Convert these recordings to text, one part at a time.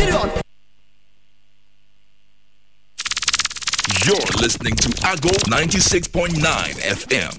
Period. You're listening to Ago 96.9 FM.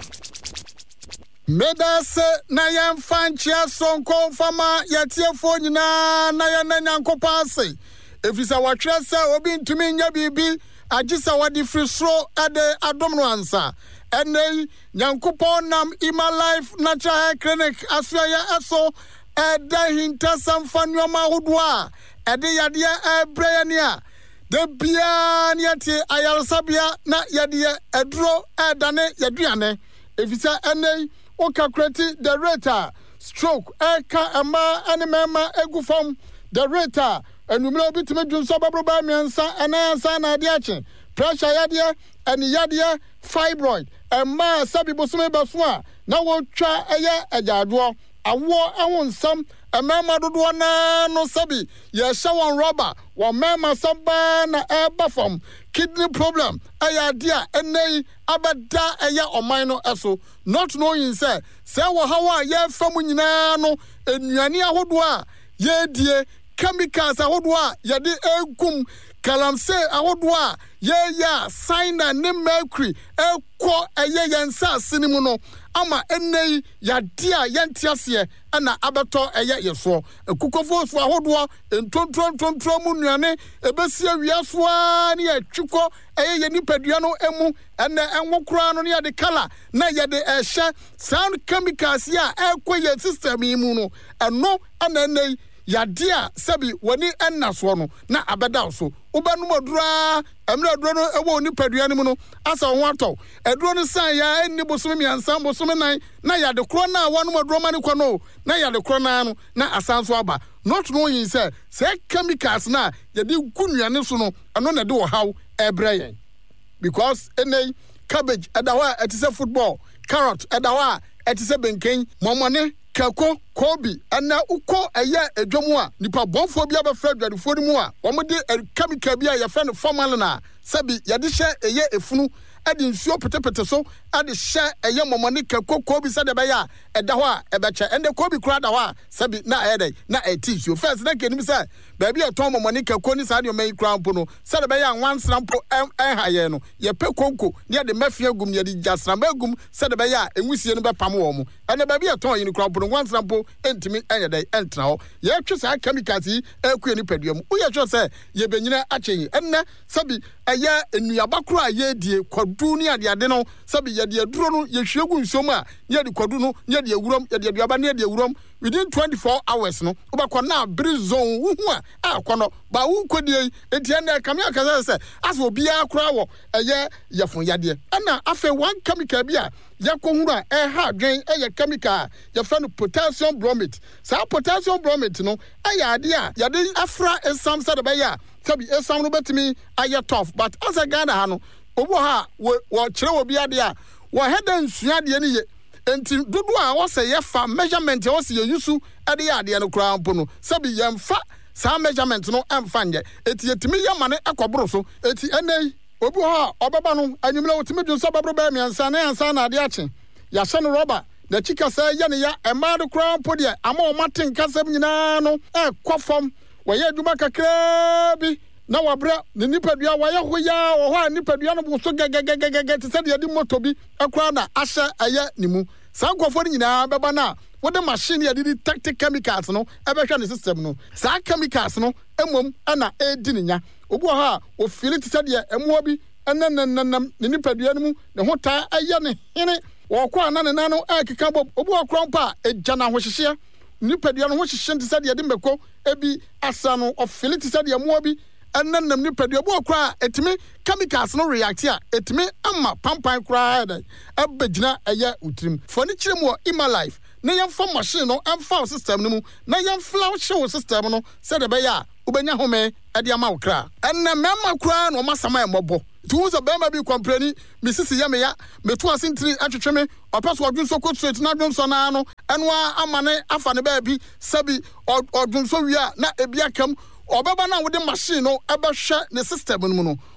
Medase na yam fanchia sonko fama yatiefo nyina na yananyanko pase. Efisa watwese obi ntumi nya bibi agisa wadi frisro ade adom no ansa. Ene nyankopon nam Ima Life Natural Clinic asua eso eda hinta samfanwa mahudwa ede yade ebreye ne a de bia ne ate ayalsabia na yade edro edane yaduane. Efisa ene o calculate the rate stroke eka ama animema egufom the rate enumero bitime dwunso babroba miensa enansa na ade ache pressure yade eni yade fibroid ema sabi bosume baso a na wo twa eye ajaado awo awonsam emema dodo na no sabi ye shawon rubber wo mema samba na eba from kidney problem aya dia enei abada aya oman no eso not knowing say wo hawa ye fam nyina no enuane ahodo a ye die chemicals ahodo a ye de egum kalamse ahodo a ye ya cyanide ne mercury ekọ eye yensa asinimu no ama enei ya dia yentiase na abeto eye yeso ekukofo so ahodo entontro mu nuane ebesi awiaso a ne atwiko eye ye nipadua no emu ene enwokura no ne de kala na ye de ehye sound chemicals ya ekọ ye system imu no eno ana enei yadia sabi wani ennaso no na abeda so ubanu modura emre aduro no ewo nipadua ne mu no asa ho atọ aduro no san ya enni bosome miansa bosome nan na yade kro na wanu moduro mane kwa no na yade kro na no na asanso aba not knowing say chemicals na yade gunuane so no ano na de wo haw ebreyen because any cabbage edawa etise football carrot edawa etise benken momone kako kobi ana uko eye edwomu a nipa bonfo bia be fra dwadefo ni mu a omode chemical bia ye fa no formal na sabi yade hye eye efunu ade nsuo petepete so ade hye eye momone kako kobi sade be ya eda ho a ebeche ende kobi kura da ho a sabi na ede na etisuo first na kenim say ba bia ton momone kako ni sade o mai kura mpo no sade be ya nwansrampo haye no ye pe konko ne de mafia gum ye de jasramba gum sade be ya enwusie no be pam wo mu ene ba bia ton yin kura mpo no nwansrampo entimi enyede entra ho ye twe sa chemicals yi ekue ni padua mu uye twe se ye benyina akyenyi enne sabi eye enuaba kura ye die kwadu ni ade no sabi ye de duro no ye hwegu nsom a ye de kwadu no ye de ewurom ye de aduaba ne de ewurom within 24 hours no obakọ na brizon wuhu a akono ba wu kodie enti enne kamia kaza se aso bia kura wo eye yefun yade ana afa one chemical bia yakohuru a ha dwen eye chemical ye fa no potassium bromate sa potassium bromate no aya ade a yade afra esam sa de be ya sabi esam no betimi aye tough but as a Ghana ha no obo ha wo kire obi ade a wo hedan sua de ne ye enti dudu a wo se ye fa measurement wo se ye yusu ade ya ade no kura mpo no sabi ye mfa sa measurement no emfa nje eti yetimi ye mane akoboro so eti enei obi ha obaba no anyumle wotimi dwunso babro ba miansa na ansa na ade ache ya hye no rubber na chika sa ye ne ya ema de kura mpo de ama o maten kasam nyina no ekofom wo ye adwuma kakra bi na wabra ne nipadua waye hoya wo ho nipadua no bo so gegegegege te se de di moto bi akura na ahye aye nimu sankofo ni nyina beba na wo de machine ya di tactic chemicals no ebehwa ne system no sa chemicals no emom ana edi nya obu ha o feel te se de emo bi enananam ne nipadua no mu ne ho ta aye ne hene wo kwa na ne nano akeka bob obu akura mpa egya na ho hyehye nipadua no ho hyehye te se de di mbeko ebi asa no o feel te se de emo bi enanam nipadua bo akura etimi chemicals no react a etimi ama pampan kura da abegina eye utrim foni kire mu Ima Life na yemfa machine no emfa system no mu na yemfla show system no se de be ya ubenya home ade ama wokra enna mema kura no masama emobo tuuza bema bi complain misisi ya me ya metu asintiri atwetweme opaso odwunso ko straight na dwunso na no enwa amane afa ne ba bi sabi odwunso wi a na ebi akam obeba na wode machine no ebehwe ne system no mu no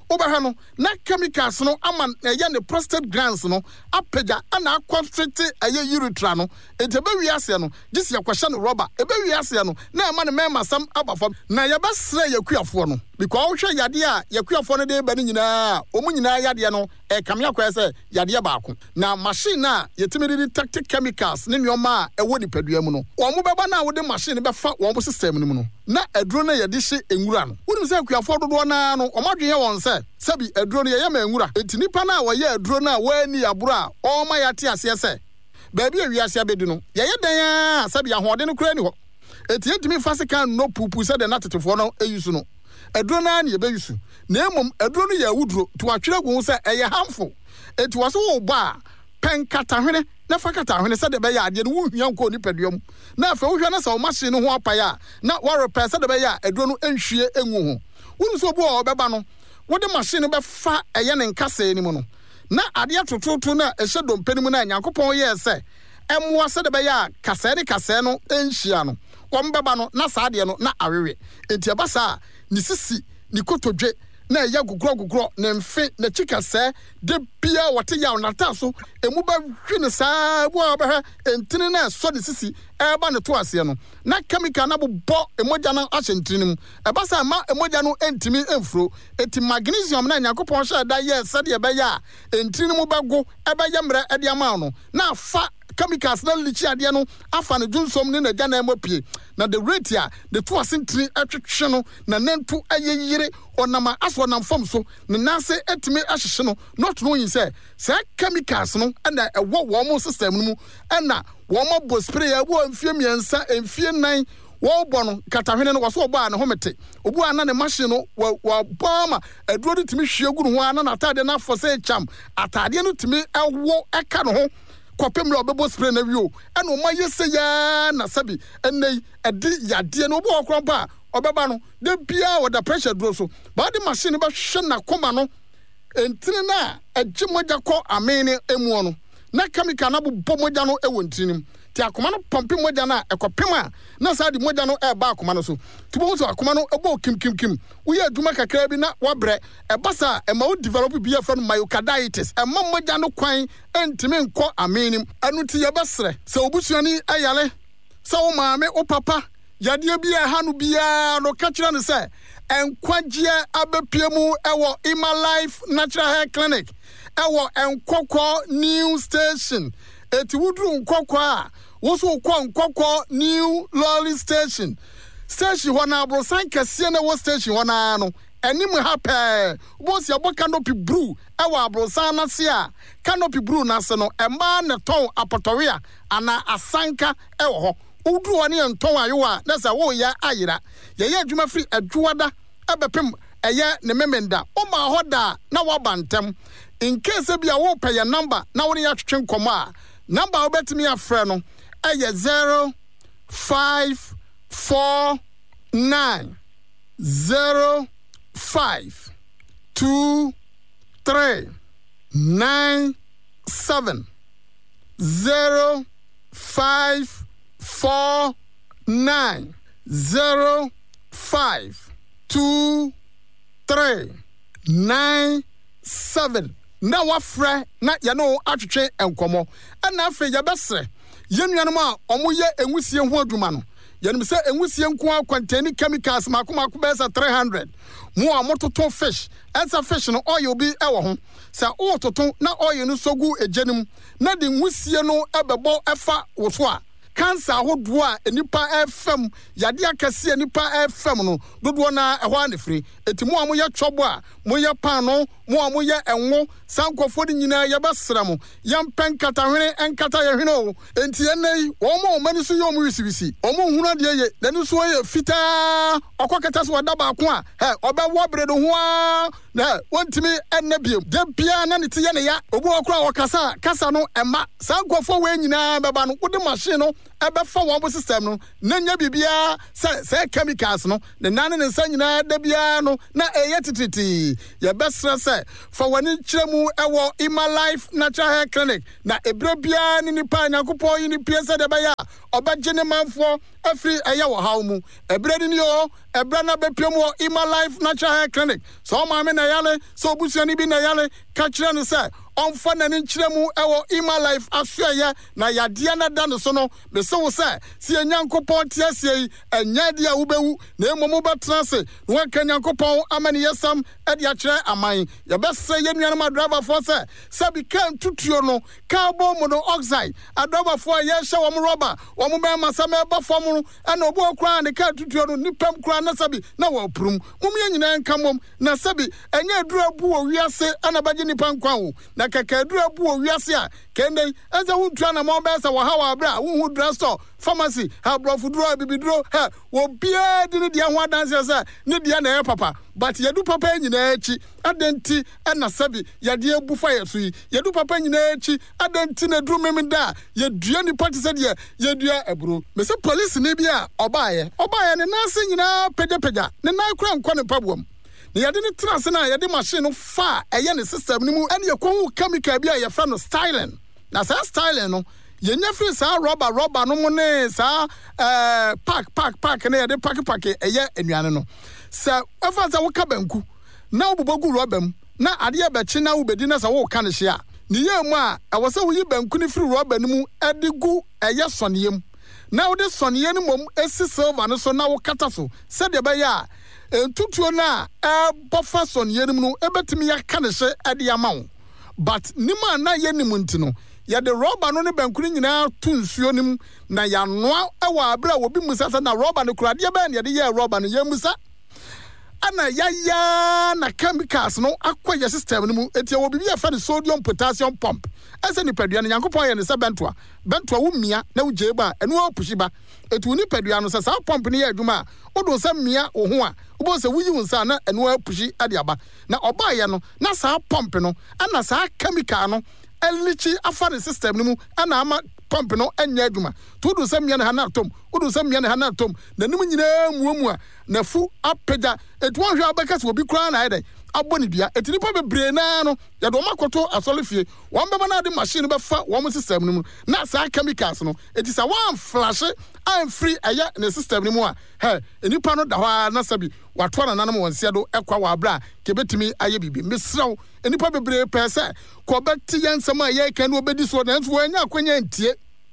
Oba no na chemicals no ama ɛyɛ ne prostate glands no apagya ana constrict ɛyɛ urethra no enti ebe wiase no gisi yakwahye no rubber ebe wiase no na ama ne mema sam abafam na yɛbɛsrɛ yakuafo no because wohwɛ yade a yakuafo no de ba ne nyinaa omu nyinaa yade no kame akwa sɛ yade baako na machine na yɛtimi de detect chemicals ne nneɔma a ɛwɔ nipadua mu no wɔn bɛba na wode machine bɛfa wɔn system no mu no na aduro na yɛde hye enwura no wonim sɛ yakuafo dodo na no ɔmadwe yɛ wɔn sɛ sabi aduro no yɛyɛ ma enwura enti nipa na wɔyɛ aduro na wɔani aburo a ɔma yɛate aseɛ sɛ baabi a wiase abedi no yɛyɛ dan a sabi ahoɔden no kura ni hɔ enti yɛntimi fa se kan no pupu sɛ de na tetefo no eyusu no aduro na ne yɛbɛyusu na emom aduro no yɛ awuduro to atwere gu sɛ ɛyɛ harmful enti wɔ so wo ba pen katahwene na fa katahwene sɛ de bɛyɛ ade no wohia nko nipaduam na afɛ wohwɛ na sɛ wo machine no ho apaya na wo repair sɛ de bɛyɛ aduro no enhwie engu ho wonu so obu a ɔbɛba no wode machine no bɛfa ɛyɛ ne nkasa ni mu no na ade atototo na ɛhyɛ dompani mu na Nyankopɔn yɛ sɛ ɛmoa sɛ de bɛyɛ kasɛɛ no enhyia no wɔn bɛba no na saa ade no na awewe enti ɛba saa ni sisi ni kotodwe na ɛyɛ gugro ne mfe na chikasɛ de bia wɔte yaw nata so emu ba hwe ne saa bo a bɛhɛ entini na so ne sisi ɛba ne to aseɛ no na chemical na bobɔ emogya na ahyɛntinim ɛba sa ma emogya no entimi emfuro eti magnesium na Nyankopɔn hyɛ da yɛ sɛ de bɛyɛ a entini mu bɛgo ɛbɛyɛ mrɛ ɛde ama no na fa chemicals na lichi ade no afa ne dwunsom ne nagya na emopie na the rate a the two asentini atwetwe no na nantu ayeyire onama aso nam fam so ne nase etimi ahyehye no not knowing say chemicals no na ɛwɔ wɔn system no mu na wɔn bo spray ɛwɔ mfie miensa mfie nan wɔn bɔ no katahwene no wɔso ɔbɔ a ne homete obu ana ne machine no wɔ bɔma aduro de timi hwie gu no ho ana na atade na afɔ sɛ cham atade no timi ɛwɔ ɛka no ho kopem lo bebo spray na wio ena o maye se ya na sabi enei edi yade no obo okronpa obeba no de bia wo da pressure duro so ba de machine ba hwe na koma no entini na agye mogya kɔ amene emu no na chemical na bobɔ mogya no ɛwɔ ntinim ti akoma no pompe mogya na ekopem a na sa de mogya no ɛba akoma no so ti bo so akoma no ɛbɔ kim wo yɛ adwuma kakra bi na wabrɛ ɛbasa ɛma wo develop bi yɛ from myocarditis ɛma mogya no kwan entimi nkɔ amenim anu ti yɛbɛsrɛ sɛ obusuani ayale sɛ wo maame wo papa yadeɛ bi a ha no bia no ka kyerɛ ne sɛ enkwagye abepie mu ɛwɔ Ima Life Natural Hair Clinic ɛwɔ Nkɔkɔ New Station eti wudru Nkɔkɔ a woso kɔ Nkɔkɔ New Lolly Station hɔ na abrosan kɛseɛ na wɔ station hɔ na no anim ha pɛ bosi abɔ canopy brew ɛwɔ abrosan na se a canopy brew na se no ɛma ne tɔn apɔtɔwe ana asanka ɛwɔ hɔ udru wɔ ne ntɔn ayo a na sɛ wo ya ayira yɛyɛ adwuma firi adwuada ɛbɛpem ɛyɛ ne memenda o ma hɔ da na wabantem in case bi a wo pɛ yɛ number na wo ne ya twetwe nkɔmɔ a number obetimi afrɛ no ɛyɛ 0549 0523 97 0549 0523 97 na wafrɛ na yɛno atwetwe enkomo ɛna afɛ yɛbɛsrɛ yɛnuanom a ɔmo yɛ enwusie ho adwuma no yɛnim sɛ enwusie nko contain chemicals makoma bɛsa 300 mo a mototo fish ɛsa fish no oil bi ɛwɔ ho sɛ o toto na oil no sogu egyenim na de nwusie no ɛbɛbɔ ɛfa wo so a cancer ahodoɔ a enipa FM yade akɛse enipa FM no dodoɔ na ɛhɔ anefiri eti mo a mo yɛ twɔbo a mo yɛ pano mo a mo yɛ enwo sankofo de nyinaa yɛbɛsra mo yɛmpɛn katahwene enkata yɛhwene o enti enei wɔn mo mani so yɛ ɔmo wisibisi ɔmo hunu de yɛ n'ani so yɛ fitaa ɔkɔkɛta so wada baako a ɔbɛwɔ bere do ho a na wɔntimi ɛnna biem de bia na ne te yɛ ne ya obu ɔkora wɔkasa kasa no ɛma sankofo wɔ nyinaa bɛba no wode machine no ebefa wo system no na nya bibia say chemicals no ne nan ne nsa nyina da bia no na eye tititi ye besra say fa wani kyeremu ewo Ima Life Natural Hair Clinic na ebra bia ni nipa Nyankopon yi ni piesa de baya obagye ne manfo afri eye wo hawmu ebra ni yo ebra na bepiem wo Ima Life Natural Hair Clinic so ma me na yale so busuani bi na yale ka kyerɛ no say onfa na ni kyeremu ewo Ima Life asuaye na yade na da no so no me se wo say si Nyankopon tiasie enya dia wubewu na emomu betrase no ka Nyankopon amane yesam e dia kyerɛ aman ye bese ye nuanama driver for say sabi kan tutuo no carbon monoxide adriver for ye hye wo rubber wo mo be masama ba fom no na obo okra ne kan tutuo no nipam kra na sabi na wo prum mum ye nyina nkamom na sabi enya aduru abu wo wiase ana bagye nipa nkwan wo na kaka aduru abu wo wiase a kende eza huntua na mo be sa wo ha wa bra wo hu drugstore pharmacy ha brofuduro bibiduro ha wo bia di ne dia ho adanse sa ne dia na papa but yedu papa nyina echi adenti na sabi yade ebufa yeso yi yedu papa nyina echi adenti na duru memda yedua ni party se de yedua eburo me se police ne bia obaye ne nase nyina pegapega ne na kura nkwa ne pabuam ne yade ne trase na yade machine no fa eye ne system ni mu ene yakwu chemical bia ye fa no styling na sa styling no yenya free sa rubber no mu ne sa pack ne yade pack eye anuane no sa afa sa wo ka banku na obubogu rubber mu na ade e bechi na wo bedi na sa wo ka ne hia ne yemu a awose wo yi banku ne free rubber no mu edigu eye soneyem na wo de soneye no mom esi silver no so na wo kata so se de be ya entutuo na bofa soneye no mu ebetimi ya ka ne hye ade amawo but nima na ye nimu ntino ya de rubber no ne bankuru nyina tu nsuo nim na ya noa ewa abra obi musa sa na rubber no kura de ba ne de ye rubber no ye musa ana ya na chemicals no akwaye system no mu etia obi bi afa ne sodium potassium pump ese ni padua no Nyankopon ye ne se bentoa wo mia na wo jeba eno opushi ba etu ni padua no sa pump ne ye adwuma odo se mia wo ho a obo se wuyi wonsa na eno opushi ade aba na oba ye no na sa pump no ana sa chemical no elichi afa ne system no mu ana ama pump no enya adwuma to do se mia ne hanatom odo se mia ne hanatom na nim nyina muamu a na fu apeda etu wo hwa abaka se obi kura na ede aboni bia etinipa bebre na no ya do makoto asolefie won beba na de machine be fa wo system no mu na sa chemicals no etisa one flash and free aya ne system no mu a he enipa no da ho na sabi wato na nanam wonse do ekwa wa bra ke betimi aye bibi mesrew enipa bebre pese ko beti yansam aye kan obedi so na nso wanya akwanya ntie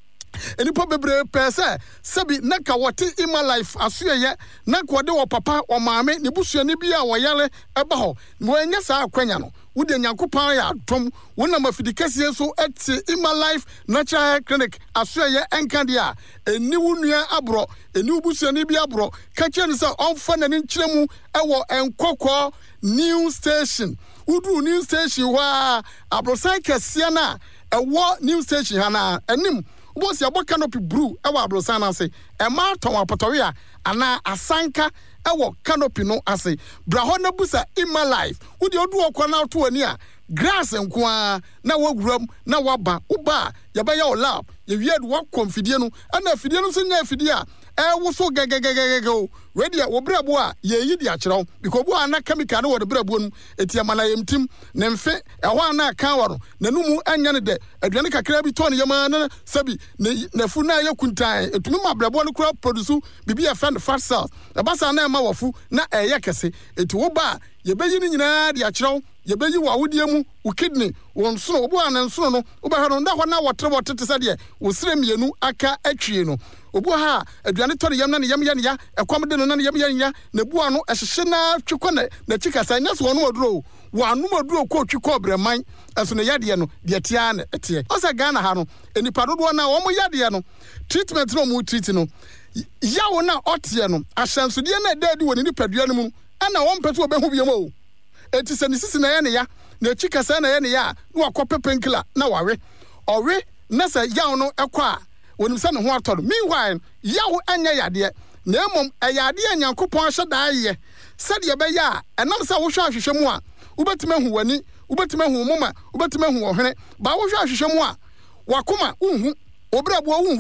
enipa bebre pese sabi na ka wote Ima Life asuye na ko de wo papa o maame ne busuani bia wo yale eba ho wanya sa akwanya no wude Nyankopon ya atom wona mafidikasie so eti Ima Life Natural Hair Clinic asuye enka dia eni wunua abro eni busuani bia abro ka kire se onfa na nkyeremu ewo enkokọ new station udu new station wa abrosan kase na ewo new station hana enim Obosi abo canopy brew ewa abrosan na ase ema ton apotowia ana asanka ewo canopy no ase braho na busa Ima Life udi odu okwa na to ani a grass enkoa na waguram na waba uba yabaya o lab ye wied wa konfidie no ana afidie no so nya afidie a ewo so gegegegege ready wo brabo a ye yi di akyerew because bo ana chemical no wo de brabo no etiama na yemtim ne mfe eho ana kan waro nanumu anya ne de aduane kakra bi ton yema na sabi na fu na ye kuntan etumi ma brabo no kura produce bibi e fan fat cells e basa na ma wafu na eye kese eti wo ba ye beyi ni nyina di akyerew ye beyi wo awodie mu wo kidney won so obo ana nso no wo ba hano nda ho na wotre se de wo sire mienu aka atwie no obu ha aduane tore yam na ne yam ya ekwam de no na ne yam ya na bua no ehye na twekọ na chikasa nya so no oduro wo anum oduro ko twekọ breman eso ne yade no de tia na etie o se Ghana ha no enipa dodo na wo mo yade no treatment no mu treat no yawo na otie no ahyansode na dadi wo ne nipadua no mu ana wo mpeto obehu biam o eti se ne sisi na ya ne ya na chikasa na ya ne ya no akọ penkila na wawe owe na se yawo no ekwa wonim se ne ho atọ meanwhile yawo anya yade na emom ayade Nyankopon hye daaye se de be ya enam se wo hwa ahwehwe mu a ubetime hu wani ubetime hu moma ubetime hu ohwene ba wo hwa ahwehwe mu a wakoma unhu obrabo unhu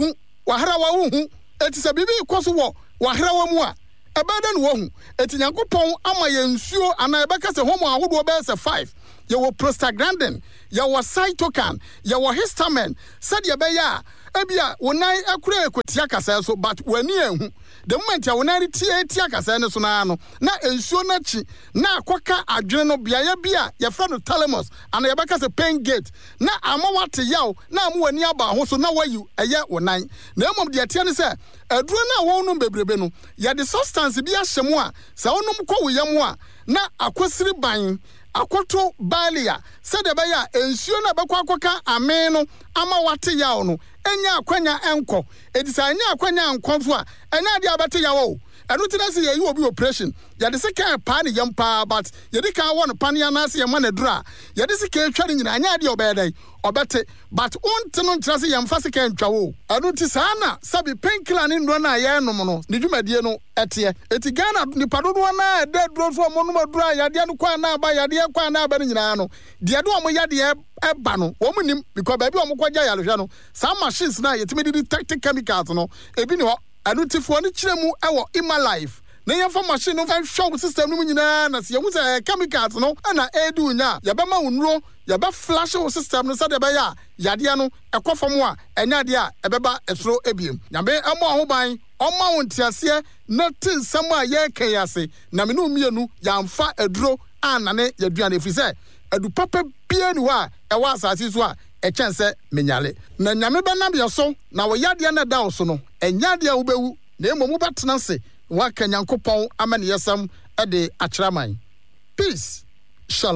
wahrawa wo hu eti se bibi ikoso wo wahrawa mu a ebeda no wo hu eti Nyankopon ama ye nsuo ana ebeka se homo ahodo be se 5 ye wo prostaglandin ye wo cytokine ye wo histamine said ye be ya ebia wonan akura ekotia kasa so but wani ehu the moment ya wonan tie kasa ne so na no na ensuo na chi na akoka adwene no bia ya bia ye fra no thalamus ana ye beka se pain gate na ama wate yaw na am wani aba ho so na wayu eye wonan na emom de tie ne se aduro na wonu bebrebe no ye de substance bia hyemu a sa wonum kɔ woyam a na akosiri ban akoto balia said the baya ensuo na bekwa akoka ame no ama wate yaw no enya akwanya enko edisa enya akwanya enko a enya de abate yawo enu tina se ye obi operation ya de se kan pa ne yampa but ye de kan won pan ya na se ye ma na dura ye de se kan tware nyina enya de obedai obete but onte no ntra se yamfa se kan twawo enu ti sa na sabi painkiller ne ndo na ye nom no ne dwumadie no ete eti Ghana ni padodo na de duro so mo no dura ya de no kwa na ba ya de kwa na ba nyina no de de o mo ya de eba no wo munim because baby o mo kwaja ya lohwe no some machines na yetime detect chemicals no ebi ni ho anutifo ni kiremu ewo ima life na yɛfa machine no fa show system no nyina na se yɛhu sɛ chemicals no na edu nya yɛbɛma wonuro yɛbɛ flash wo system no sɛ de bɛya yade no ɛkɔfam a ɛnya de a ɛbɛba ɛsoro ebiem nyame ɛmɔ ahoban ɔma wo ntiase na tinsɛm a yɛka yase na me no mienu yɛamfa aduro anane yɛduane fi sɛ adu papa bia ni hɔ a ɛwɔ asase so a ɛkyɛn sɛ menyale na nyame bɛnam yɛ so na wo yade na da wo so no ɛnya de a wobɛwu na emom wobɛtena se waka Nyankopɔn ama ne yɛsɛm ɛde akyerɛman peace shalom